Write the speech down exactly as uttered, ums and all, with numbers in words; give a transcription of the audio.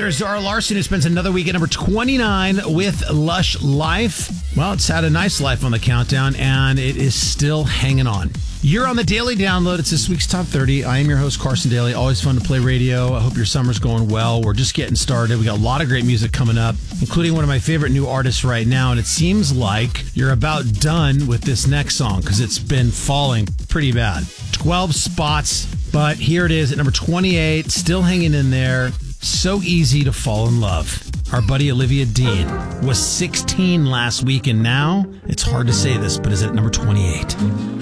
Here's Zara Larson, who spends another week at number twenty-nine with Lush Life. Well, it's had a nice life on the countdown, and it is still hanging on. You're on the Daily Download. It's this week's Top thirty. I am your host, Carson Daly. Always fun to play radio. I hope your summer's going well. We're just getting started. We got a lot of great music coming up, including one of my favorite new artists right now. And it seems like you're about done with this next song because it's been falling pretty bad. twelve spots, but here it is at number twenty-eight, still hanging in there. So easy to fall in love. Our buddy Olivia Dean was sixteen last week, and now it's hard to say this, but is at number twenty-eight.